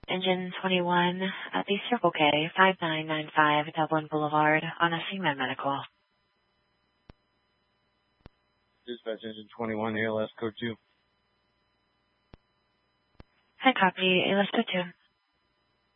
Engine 21 at the Circle K, 5995 Dublin Boulevard on a Seaman Medical. Dispatch Engine 21, ALS code 2. Hi, copy. ALS code 2.